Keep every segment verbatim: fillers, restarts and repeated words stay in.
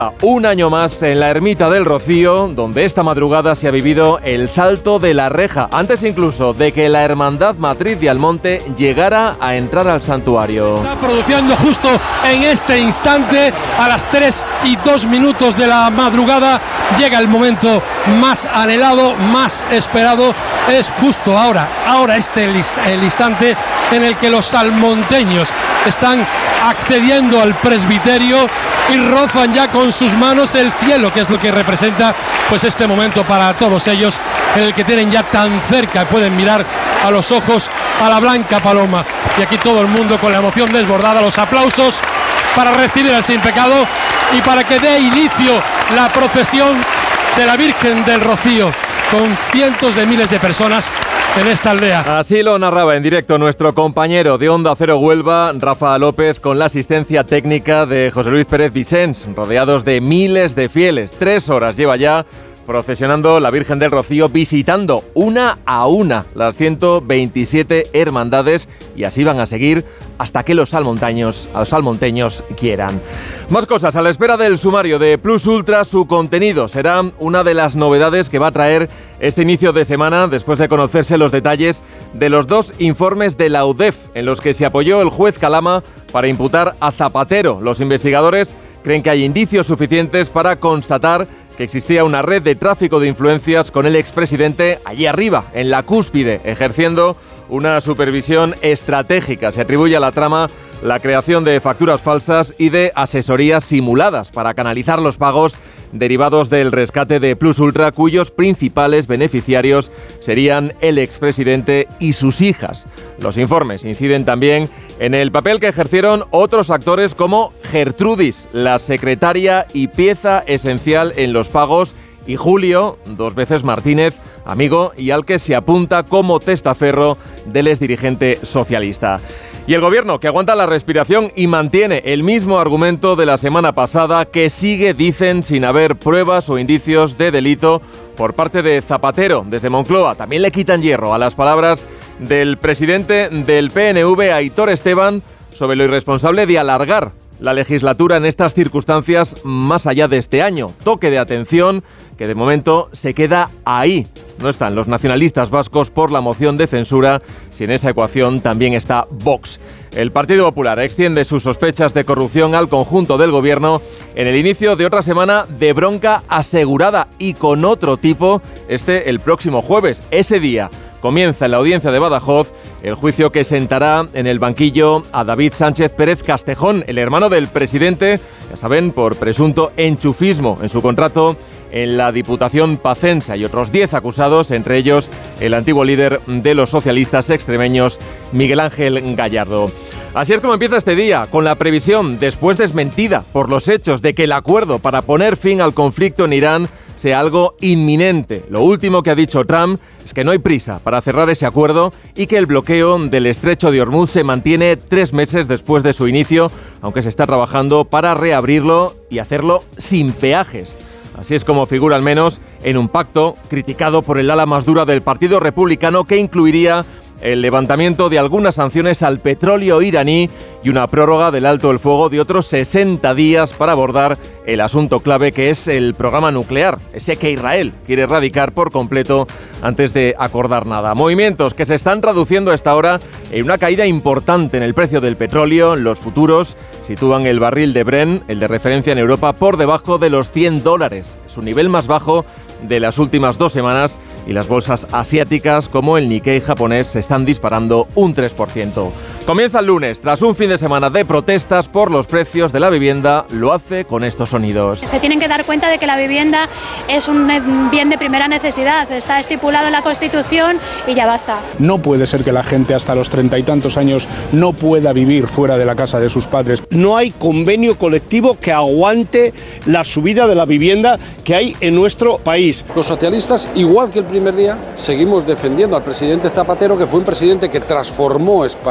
Un año más en la Ermita del Rocío, donde esta madrugada se ha vivido el salto de la reja, antes incluso de que la Hermandad Matriz de Almonte llegara a entrar al santuario. Está produciendo justo en este instante, a las tres y dos minutos de la madrugada, llega el momento más anhelado, más esperado, es justo ahora, ahora este el instante en el que los salmonteños están accediendo al presbiterio y rozan ya con sus manos el cielo, que es lo que representa pues este momento para todos ellos, en el que tienen ya tan cerca, pueden mirar a los ojos a la blanca paloma. Y aquí todo el mundo con la emoción desbordada, los aplausos para recibir al sin pecado y para que dé inicio la procesión de la Virgen del Rocío, con cientos de miles de personas en esta aldea. Así lo narraba en directo nuestro compañero de Onda Cero Huelva, Rafa López, con la asistencia técnica de José Luis Pérez Vicens, rodeados de miles de fieles. Tres horas lleva ya procesionando la Virgen del Rocío, visitando una a una las ciento veintisiete hermandades, y así van a seguir hasta que los salmontaños, los salmonteños quieran. Más cosas, a la espera del sumario de Plus Ultra, su contenido será una de las novedades que va a traer este inicio de semana, después de conocerse los detalles de los dos informes de la U D E F, en los que se apoyó el juez Calama para imputar a Zapatero. Los investigadores creen que hay indicios suficientes para constatar que existía una red de tráfico de influencias con el expresidente allí arriba, en la cúspide, ejerciendo una supervisión estratégica. Se atribuye a la trama la creación de facturas falsas y de asesorías simuladas para canalizar los pagos derivados del rescate de Plus Ultra, cuyos principales beneficiarios serían el expresidente y sus hijas. Los informes inciden también en el papel que ejercieron otros actores como Gertrudis, la secretaria y pieza esencial en los pagos, y Julio, dos veces Martínez, amigo y al que se apunta como testaferro del exdirigente socialista. Y el gobierno, que aguanta la respiración y mantiene el mismo argumento de la semana pasada, que sigue, dicen, sin haber pruebas o indicios de delito por parte de Zapatero. Desde Moncloa también le quitan hierro a las palabras del presidente del P N V, Aitor Esteban, sobre lo irresponsable de alargar la legislatura en estas circunstancias más allá de este año. Toque de atención que de momento se queda ahí. No están los nacionalistas vascos por la moción de censura, si en esa ecuación también está Vox. El Partido Popular extiende sus sospechas de corrupción al conjunto del gobierno en el inicio de otra semana de bronca asegurada, y con otro tipo este el próximo jueves. Ese día comienza en la audiencia de Badajoz el juicio que sentará en el banquillo a David Sánchez Pérez Castejón, el hermano del presidente, ya saben, por presunto enchufismo en su contrato en la Diputación Pacense. Hay otros diez acusados, entre ellos el antiguo líder de los socialistas extremeños, Miguel Ángel Gallardo. Así es como empieza este día, con la previsión, después desmentida por los hechos, de que el acuerdo para poner fin al conflicto en Irán sea algo inminente. Lo último que ha dicho Trump es que no hay prisa para cerrar ese acuerdo y que el bloqueo del estrecho de Hormuz se mantiene tres meses después de su inicio, aunque se está trabajando para reabrirlo y hacerlo sin peajes. Así es como figura, al menos, en un pacto criticado por el ala más dura del Partido Republicano, que incluiría el levantamiento de algunas sanciones al petróleo iraní y una prórroga del alto el fuego de otros sesenta días para abordar el asunto clave, que es el programa nuclear, ese que Israel quiere erradicar por completo antes de acordar nada. Movimientos que se están traduciendo a esta hora en una caída importante en el precio del petróleo. Los futuros sitúan el barril de Brent, el de referencia en Europa, por debajo de los cien dólares, su nivel más bajo de las últimas dos semanas, y las bolsas asiáticas como el Nikkei japonés se están disparando un tres por ciento. Comienza el lunes, tras un fin de semana de protestas por los precios de la vivienda. Lo hace con estos sonidos. Se tienen que dar cuenta de que la vivienda es un bien de primera necesidad, está estipulado en la Constitución y ya basta. No puede ser que la gente hasta los treinta y tantos años no pueda vivir fuera de la casa de sus padres. No hay convenio colectivo que aguante la subida de la vivienda que hay en nuestro país. Los socialistas, igual que el primer día, seguimos defendiendo al presidente Zapatero, que fue un presidente que transformó España. El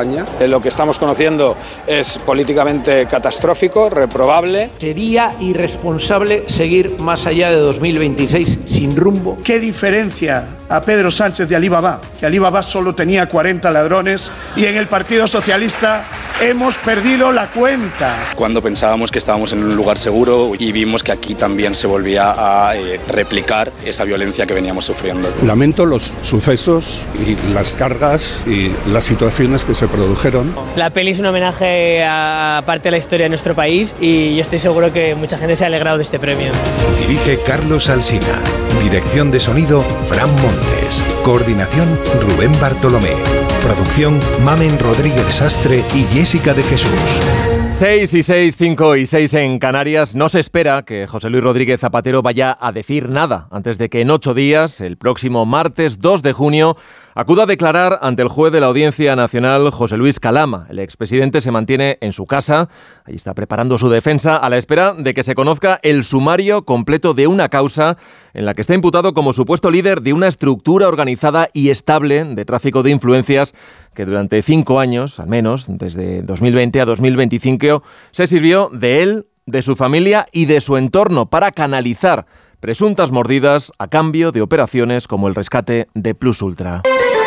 lo que estamos conociendo es políticamente catastrófico, reprobable. Sería irresponsable seguir más allá de dos mil veintiséis sin rumbo. ¿Qué diferencia a Pedro Sánchez de Alibaba? Que Alibaba solo tenía cuarenta ladrones y en el Partido Socialista hemos perdido la cuenta. Cuando pensábamos que estábamos en un lugar seguro y vimos que aquí también se volvía a eh, replicar esa violencia que veníamos sufriendo. Lamento los sucesos y las cargas y las situaciones que se produjeron. La peli es un homenaje a parte de la historia de nuestro país y yo estoy seguro que mucha gente se ha alegrado de este premio. Dirige Carlos Alsina. Dirección de sonido Fran Montes. Coordinación Rubén Bartolomé. Producción Mamen Rodríguez Sastre y Jessica de Jesús. seis y seis, cinco y seis en Canarias. No se espera que José Luis Rodríguez Zapatero vaya a decir nada antes de que en ocho días, el próximo martes dos de junio, acuda a declarar ante el juez de la Audiencia Nacional, José Luis Calama. El expresidente se mantiene en su casa, ahí está preparando su defensa a la espera de que se conozca el sumario completo de una causa en la que está imputado como supuesto líder de una estructura organizada y estable de tráfico de influencias que durante cinco años, al menos, desde dos mil veinte a dos mil veinticinco, se sirvió de él, de su familia y de su entorno para canalizar presuntas mordidas a cambio de operaciones como el rescate de Plus Ultra.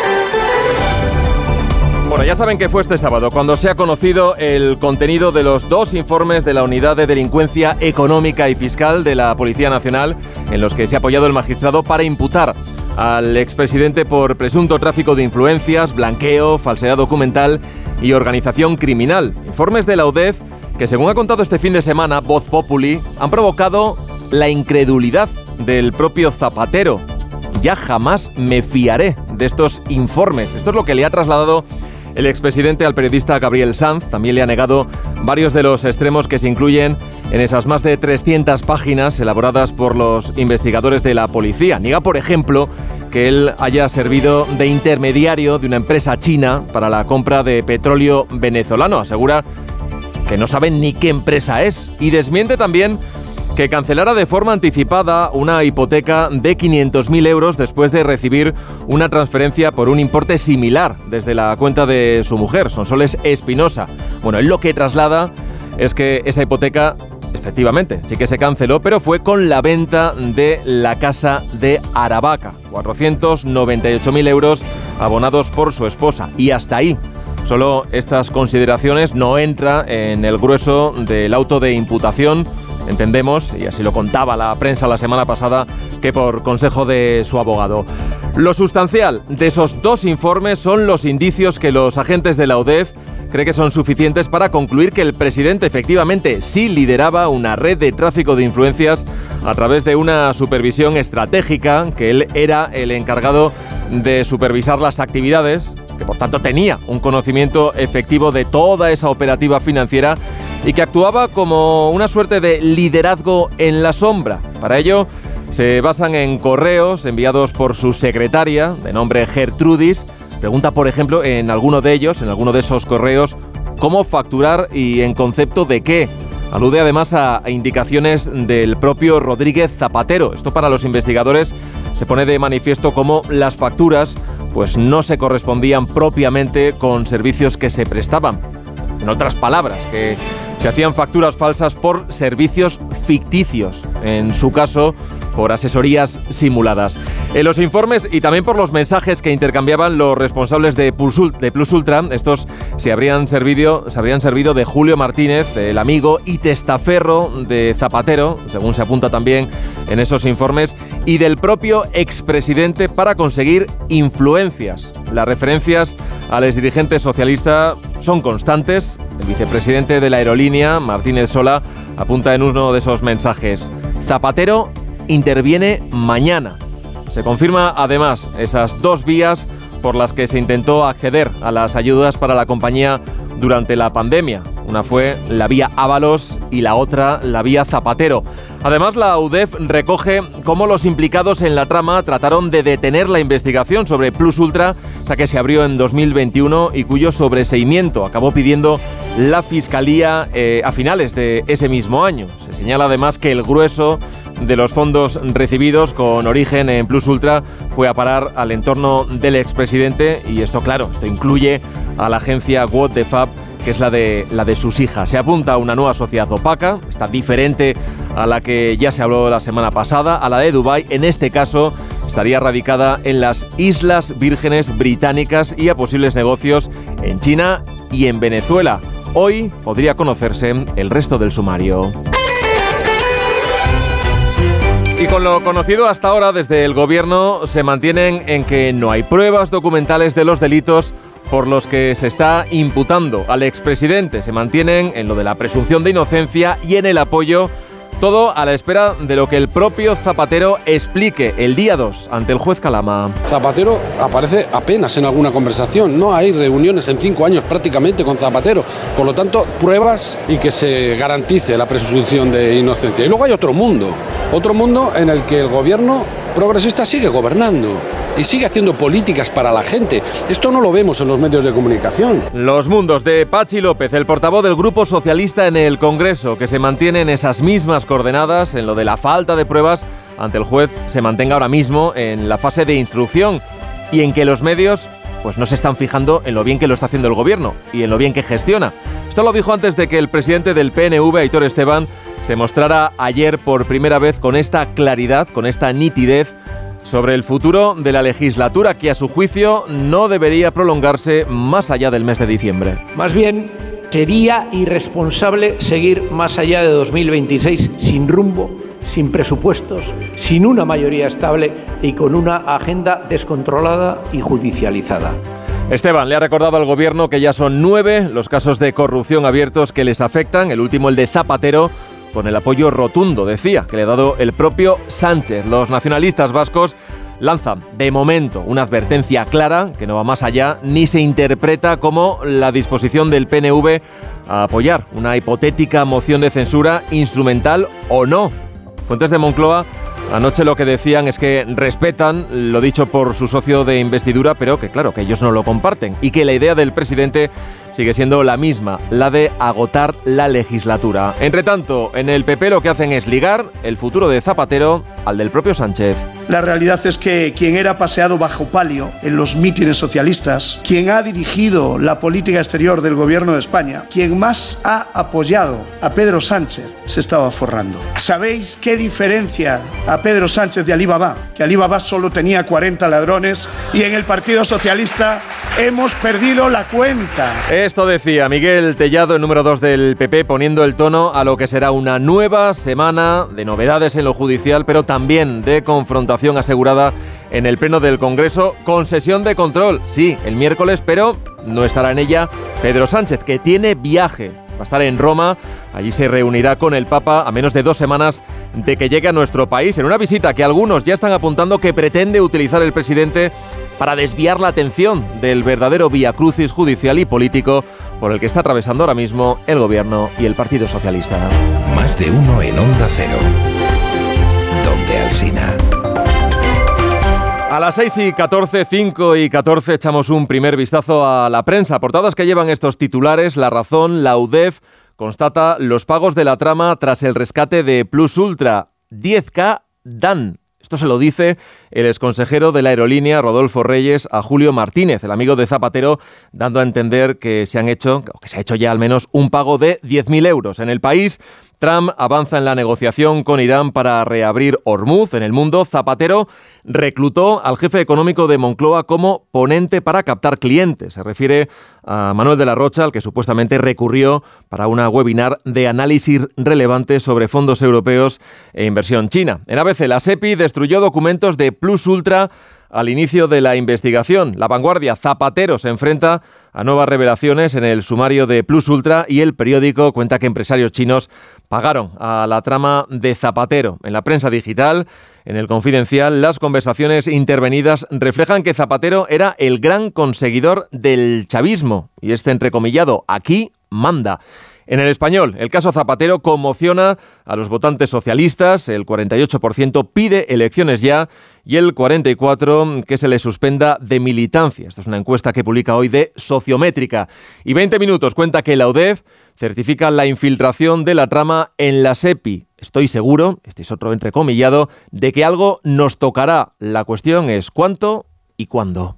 Bueno, ya saben que fue este sábado cuando se ha conocido el contenido de los dos informes de la Unidad de Delincuencia Económica y Fiscal de la Policía Nacional, en los que se ha apoyado el magistrado para imputar al expresidente por presunto tráfico de influencias, blanqueo, falsedad documental y organización criminal. Informes de la U D E F que, según ha contado este fin de semana Voz Populi, han provocado la incredulidad del propio Zapatero. Ya jamás me fiaré de estos informes. Esto es lo que le ha trasladado el expresidente al periodista Gabriel Sanz. También le ha negado varios de los extremos que se incluyen en esas más de trescientas páginas elaboradas por los investigadores de la policía. Niega, por ejemplo, que él haya servido de intermediario de una empresa china para la compra de petróleo venezolano. Asegura que no saben ni qué empresa es y desmiente también que cancelara de forma anticipada una hipoteca de quinientos mil euros después de recibir una transferencia por un importe similar desde la cuenta de su mujer, Sonsoles Espinosa. Bueno, él lo que traslada es que esa hipoteca, efectivamente, sí que se canceló, pero fue con la venta de la casa de Aravaca, cuatrocientos noventa y ocho mil euros abonados por su esposa. Y hasta ahí. Solo estas consideraciones no entra en el grueso del auto de imputación. Entendemos, y así lo contaba la prensa la semana pasada, que por consejo de su abogado. Lo sustancial de esos dos informes son los indicios que los agentes de la U D E F creen que son suficientes para concluir que el presidente efectivamente sí lideraba una red de tráfico de influencias a través de una supervisión estratégica, que él era el encargado de supervisar las actividades, que por tanto tenía un conocimiento efectivo de toda esa operativa financiera y que actuaba como una suerte de liderazgo en la sombra. Para ello, se basan en correos enviados por su secretaria, de nombre Gertrudis. Pregunta, por ejemplo, en alguno de ellos, en alguno de esos correos, cómo facturar y en concepto de qué. Alude además a, a indicaciones del propio Rodríguez Zapatero. Esto para los investigadores se pone de manifiesto cómo las facturas pues no se correspondían propiamente con servicios que se prestaban. En otras palabras, que se hacían facturas falsas por servicios ficticios, en su caso por asesorías simuladas. En los informes y también por los mensajes que intercambiaban los responsables de Plus Ultra, estos se habrían servido, se habrían servido de Julio Martínez, el amigo y testaferro de Zapatero, según se apunta también en esos informes, y del propio expresidente para conseguir influencias. Las referencias al exdirigente socialista son constantes. El vicepresidente de la aerolínea, Martínez Sola, apunta en uno de esos mensajes: Zapatero interviene mañana. Se confirma además esas dos vías por las que se intentó acceder a las ayudas para la compañía durante la pandemia. Una fue la vía Ábalos y la otra la vía Zapatero. Además, la U D E F recoge cómo los implicados en la trama trataron de detener la investigación sobre Plus Ultra, esa que se abrió en dos mil veintiuno y cuyo sobreseimiento acabó pidiendo la Fiscalía eh, a finales de ese mismo año. Se señala además que el grueso de los fondos recibidos con origen en Plus Ultra fue a parar al entorno del expresidente y esto, claro, esto incluye a la agencia What the Fab, que es la de, la de sus hijas. Se apunta a una nueva sociedad opaca, está diferente a la que ya se habló la semana pasada, a la de Dubái. En este caso, estaría radicada en las Islas Vírgenes Británicas y a posibles negocios en China y en Venezuela. Hoy podría conocerse el resto del sumario. Y con lo conocido hasta ahora desde el gobierno, se mantienen en que no hay pruebas documentales de los delitos por los que se está imputando al expresidente. Se mantienen en lo de la presunción de inocencia y en el apoyo, todo a la espera de lo que el propio Zapatero explique el día dos ante el juez Calama. Zapatero aparece apenas en alguna conversación, no hay reuniones en cinco años prácticamente con Zapatero, por lo tanto pruebas y que se garantice la presunción de inocencia. Y luego hay otro mundo, otro mundo en el que el gobierno progresista sigue gobernando y sigue haciendo políticas para la gente. Esto no lo vemos en los medios de comunicación. Los mundos de Pachi López, el portavoz del Grupo Socialista en el Congreso, que se mantiene en esas mismas coordenadas, en lo de la falta de pruebas ante el juez, se mantenga ahora mismo en la fase de instrucción y en que los medios pues no se están fijando en lo bien que lo está haciendo el gobierno y en lo bien que gestiona. Esto lo dijo antes de que el presidente del P N V, Aitor Esteban, se mostrara ayer por primera vez con esta claridad, con esta nitidez, sobre el futuro de la legislatura, que a su juicio no debería prolongarse más allá del mes de diciembre. Más bien, sería irresponsable seguir más allá de dos mil veintiséis sin rumbo, sin presupuestos, sin una mayoría estable y con una agenda descontrolada y judicializada. Esteban le ha recordado al gobierno que ya son nueve los casos de corrupción abiertos que les afectan, el último el de Zapatero, con el apoyo rotundo, decía, que le ha dado el propio Sánchez. Los nacionalistas vascos lanzan, de momento, una advertencia clara, que no va más allá, ni se interpreta como la disposición del P N V a apoyar una hipotética moción de censura, instrumental o no. Fuentes de Moncloa anoche lo que decían es que respetan lo dicho por su socio de investidura, pero que claro, que ellos no lo comparten y que la idea del presidente sigue siendo la misma, la de agotar la legislatura. Entre tanto, en el P P lo que hacen es ligar el futuro de Zapatero al del propio Sánchez. La realidad es que quien era paseado bajo palio en los mítines socialistas, quien ha dirigido la política exterior del gobierno de España, quien más ha apoyado a Pedro Sánchez, se estaba forrando. ¿Sabéis qué diferencia a Pedro Sánchez de Alibaba? Que Alibaba solo tenía cuarenta ladrones y en el Partido Socialista hemos perdido la cuenta. Esto decía Miguel Tellado, el número dos del P P, poniendo el tono a lo que será una nueva semana de novedades en lo judicial, pero también de confrontación asegurada en el Pleno del Congreso, con sesión de control, sí, el miércoles, pero no estará en ella Pedro Sánchez, que tiene viaje. Va a estar en Roma, allí se reunirá con el Papa a menos de dos semanas de que llegue a nuestro país, en una visita que algunos ya están apuntando que pretende utilizar el presidente para desviar la atención del verdadero viacrucis judicial y político por el que está atravesando ahora mismo el Gobierno y el Partido Socialista. Más de uno en Onda Cero. Donde Alsina. A las seis y catorce, cinco y catorce, echamos un primer vistazo a la prensa. Portadas que llevan estos titulares: La Razón, la U D E F constata los pagos de la trama tras el rescate de Plus Ultra. diez mil dan. Esto se lo dice el exconsejero de la aerolínea, Rodolfo Reyes, a Julio Martínez, el amigo de Zapatero, dando a entender que se han hecho, o que se ha hecho ya al menos un pago de diez mil euros. En el país, Trump avanza en la negociación con Irán para reabrir Hormuz. En el mundo, Zapatero reclutó al jefe económico de Moncloa como ponente para captar clientes. Se refiere a Manuel de la Rocha, al que supuestamente recurrió para una webinar de análisis relevante sobre fondos europeos e inversión china. En A B C, la SEPI destruyó documentos de Plus Ultra al inicio de la investigación. La Vanguardia, Zapatero se enfrenta a nuevas revelaciones en el sumario de Plus Ultra y el periódico cuenta que empresarios chinos pagaron a la trama de Zapatero. En la prensa digital, en el Confidencial, las conversaciones intervenidas reflejan que Zapatero era el gran conseguidor del chavismo y este entrecomillado, aquí manda. En El Español, el caso Zapatero conmociona a los votantes socialistas. El cuarenta y ocho por ciento pide elecciones ya y el cuarenta y cuatro por ciento que se le suspenda de militancia. Esta es una encuesta que publica hoy de Sociométrica. Y veinte minutos cuenta que la U D E F certifica la infiltración de la trama en la SEPI. Estoy seguro, este es otro entrecomillado, de que algo nos tocará. La cuestión es cuánto y cuándo.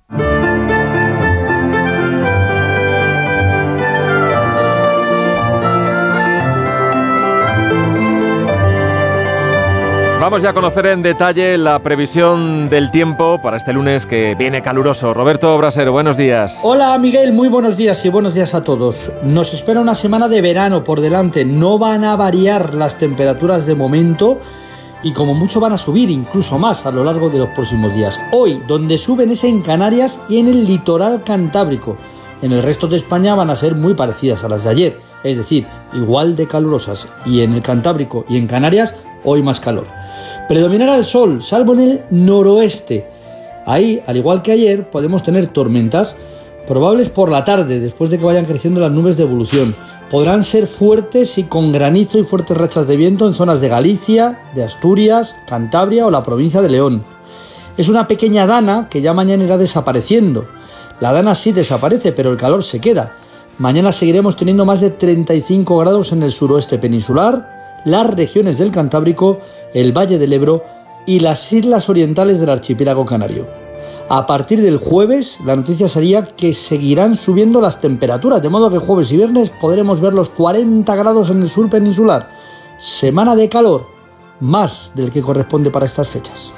Vamos ya a conocer en detalle la previsión del tiempo para este lunes que viene caluroso. Roberto Brasero, buenos días. Hola Miguel, muy buenos días y buenos días a todos. Nos espera una semana de verano por delante. No van a variar las temperaturas de momento y como mucho van a subir incluso más a lo largo de los próximos días. Hoy, donde suben es en Canarias y en el litoral cantábrico. En el resto de España van a ser muy parecidas a las de ayer, es decir, igual de calurosas. Y en el Cantábrico y en Canarias, hoy más calor. Predominará el sol, salvo en el noroeste. Ahí, al igual que ayer, podemos tener tormentas probables por la tarde, después de que vayan creciendo las nubes de evolución. Podrán ser fuertes y con granizo y fuertes rachas de viento en zonas de Galicia, de Asturias, Cantabria o la provincia de León. Es una pequeña dana que ya mañana irá desapareciendo. La dana sí desaparece, pero el calor se queda. Mañana seguiremos teniendo más de treinta y cinco grados en el suroeste peninsular, las regiones del Cantábrico, el Valle del Ebro y las islas orientales del archipiélago canario. A partir del jueves, la noticia sería que seguirán subiendo las temperaturas, de modo que jueves y viernes podremos ver los cuarenta grados en el sur peninsular. Semana de calor, más del que corresponde para estas fechas.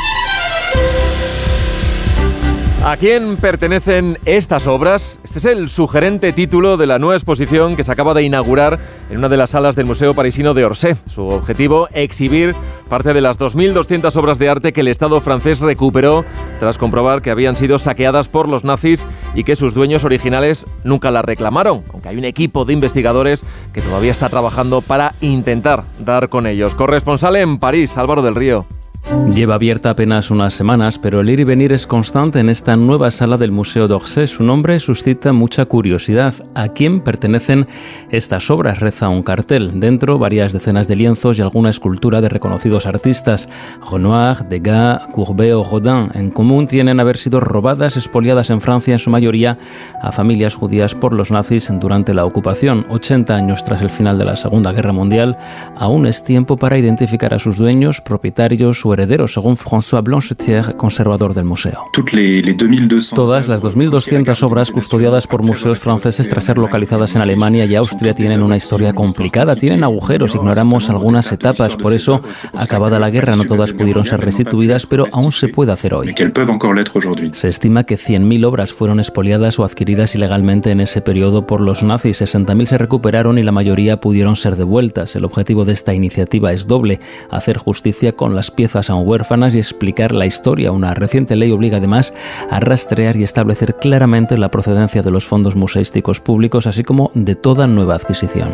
¿A quién pertenecen estas obras? Este es el sugerente título de la nueva exposición que se acaba de inaugurar en una de las salas del Museo Parisino de Orsay. Su objetivo, exhibir parte de las dos mil doscientas obras de arte que el Estado francés recuperó tras comprobar que habían sido saqueadas por los nazis y que sus dueños originales nunca las reclamaron, aunque hay un equipo de investigadores que todavía está trabajando para intentar dar con ellos. Corresponsal en París, Álvaro del Río. Lleva abierta apenas unas semanas, pero el ir y venir es constante en esta nueva sala del Museo d'Orsay. Su nombre suscita mucha curiosidad. ¿A quién pertenecen estas obras? Reza un cartel. Dentro, varias decenas de lienzos y alguna escultura de reconocidos artistas. Renoir, Degas, Courbet o Rodin. En común tienen haber sido robadas, expoliadas en Francia, en su mayoría a familias judías por los nazis durante la ocupación. ochenta años tras el final de la Segunda Guerra Mundial, aún es tiempo para identificar a sus dueños, propietarios o herederos, según François Blanchetière, conservador del museo. Todas las dos mil doscientas obras custodiadas por museos franceses tras ser localizadas en Alemania y Austria tienen una historia complicada, tienen agujeros, ignoramos algunas etapas, por eso, acabada la guerra, no todas pudieron ser restituidas, pero aún se puede hacer hoy. Se estima que cien mil obras fueron expoliadas o adquiridas ilegalmente en ese periodo por los nazis, sesenta mil se recuperaron y la mayoría pudieron ser devueltas. El objetivo de esta iniciativa es doble: hacer justicia con las piezas aún huérfanas y explicar la historia. Una reciente ley obliga además a rastrear y establecer claramente la procedencia de los fondos museísticos públicos, así como de toda nueva adquisición.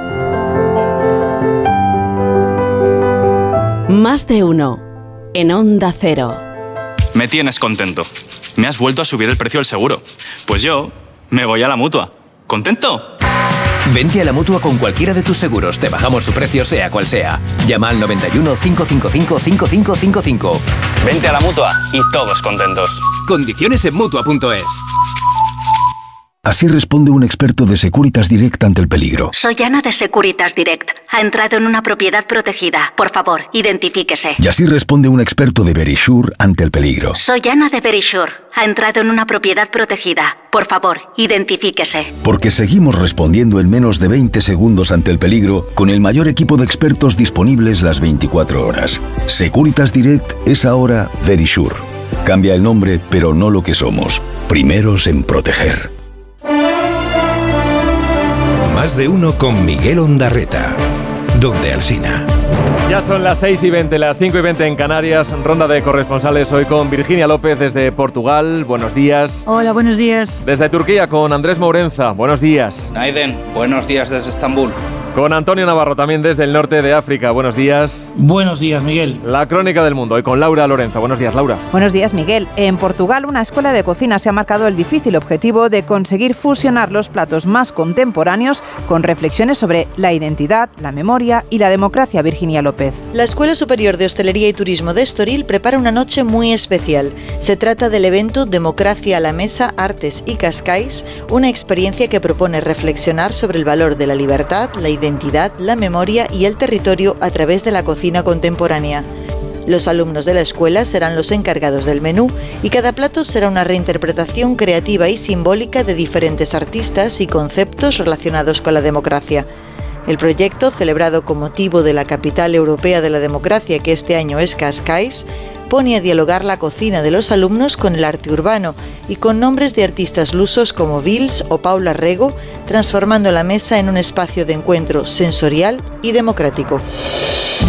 Más de uno en Onda Cero. Me tienes contento. Me has vuelto a subir el precio del seguro. Pues yo me voy a la Mutua. ¿Contento? Vente a la Mutua con cualquiera de tus seguros. Te bajamos su precio sea cual sea. Llama al noventa y uno, cinco cinco cinco, cinco cinco cinco cinco. Vente a la Mutua y todos contentos. Condiciones en Mutua punto es. Así responde un experto de Securitas Direct ante el peligro. Soy Ana de Securitas Direct. Ha entrado en una propiedad protegida. Por favor, identifíquese. Y así responde un experto de Verisure ante el peligro. Soy Ana de Verisure. Ha entrado en una propiedad protegida. Por favor, identifíquese. Porque seguimos respondiendo en menos de veinte segundos ante el peligro con el mayor equipo de expertos disponibles las veinticuatro horas. Securitas Direct es ahora Verisure. Cambia el nombre, pero no lo que somos. Primeros en proteger. Más de uno con Miguel Ondarreta. Donde Alsina. Ya son las seis y veinte, las cinco y veinte en Canarias. Ronda de corresponsales hoy con Virginia López desde Portugal. Buenos días. Hola, buenos días. Desde Turquía con Andrés Mourenza. Buenos días. Naiden, buenos días desde Estambul. Con Antonio Navarro también desde el norte de África. Buenos días. Buenos días, Miguel. La crónica del mundo hoy con Laura Lorenzo. Buenos días, Laura. Buenos días, Miguel. En Portugal, una escuela de cocina se ha marcado el difícil objetivo de conseguir fusionar los platos más contemporáneos con reflexiones sobre la identidad, la memoria y la democracia. Virginia Virginia López. La Escuela Superior de Hostelería y Turismo de Estoril prepara una noche muy especial. Se trata del evento Democracia a la Mesa, Artes y Cascais, una experiencia que propone reflexionar sobre el valor de la libertad, la identidad, la memoria y el territorio a través de la cocina contemporánea. Los alumnos de la escuela serán los encargados del menú y cada plato será una reinterpretación creativa y simbólica de diferentes artistas y conceptos relacionados con la democracia. El proyecto, celebrado con motivo de la Capital Europea de la Democracia, que este año es Cascais, pone a dialogar la cocina de los alumnos con el arte urbano y con nombres de artistas lusos como Vils o Paula Rego, transformando la mesa en un espacio de encuentro sensorial y democrático.